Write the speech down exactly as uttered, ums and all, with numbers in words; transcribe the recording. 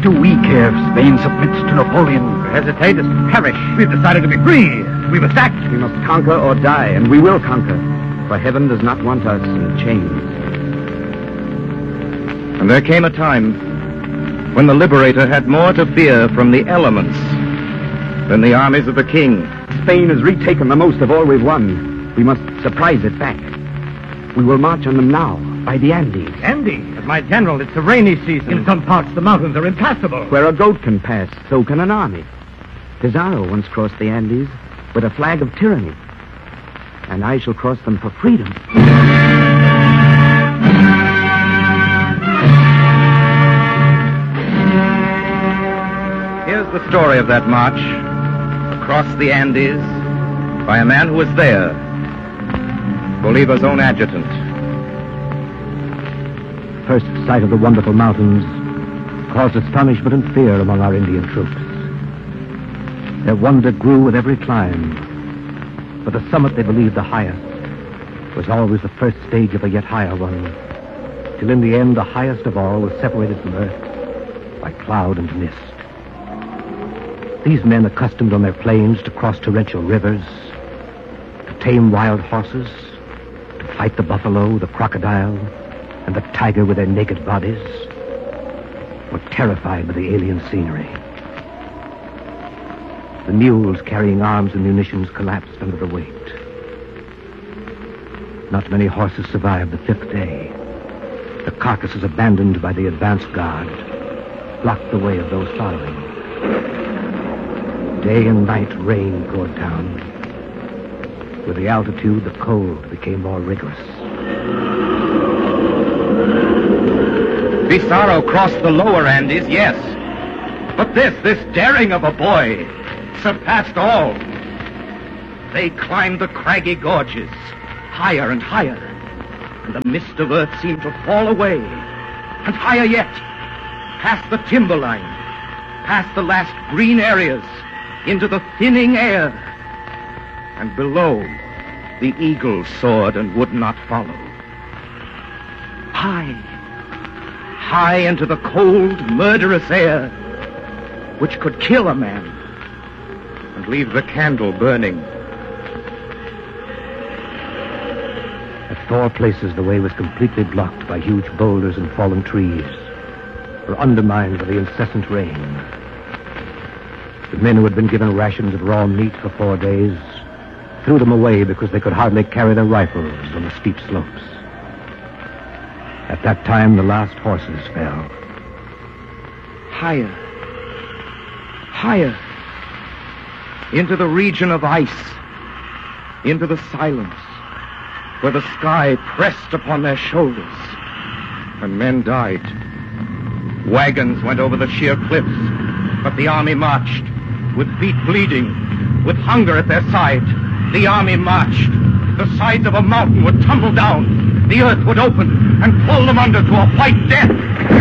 do we care if Spain submits to Napoleon? Hesitate is perish. We've decided to be free. We've attacked. We must conquer or die, and we will conquer. For heaven does not want us in chains. And there came a time when the Liberator had more to fear from the elements than the armies of the king. Spain has retaken the most of all we've won. We must surprise it back. We will march on them now, by the Andes. Andes? But my general, it's the rainy season. In some parts, the mountains are impassable. Where a goat can pass, so can an army. Pizarro once crossed the Andes with a flag of tyranny. And I shall cross them for freedom. Here's the story of that march across the Andes by a man who was there, Bolivar's own adjutant. First sight of the wonderful mountains caused astonishment and fear among our Indian troops. Their wonder grew with every climb. But the summit they believed the highest was always the first stage of a yet higher one, till in the end the highest of all was separated from earth by cloud and mist. These men, accustomed on their plains to cross torrential rivers, to tame wild horses, to fight the buffalo, the crocodile, and the tiger with their naked bodies, were terrified by the alien scenery. The mules carrying arms and munitions collapsed under the weight. Not many horses survived the fifth day. The carcasses abandoned by the advance guard blocked the way of those following. Day and night rain poured down. With the altitude, the cold became more rigorous. Pizarro crossed the lower Andes, yes. But this, this daring of a boy, surpassed all. They climbed the craggy gorges, higher and higher, and the mist of earth seemed to fall away. And higher yet, past the timberline, past the last green areas, into the thinning air. And below, the eagle soared and would not follow. High, high into the cold, murderous air, which could kill a man and leave the candle burning. At four places, the way was completely blocked by huge boulders and fallen trees, or undermined by the incessant rain. The men who had been given rations of raw meat for four days threw them away because they could hardly carry their rifles on the steep slopes. At that time, the last horses fell. Higher, higher, into the region of ice, into the silence, where the sky pressed upon their shoulders, and men died. Wagons went over the sheer cliffs, but the army marched, with feet bleeding, with hunger at their side. The army marched. The sides of a mountain would tumble down. The earth would open and pull them under to a white death.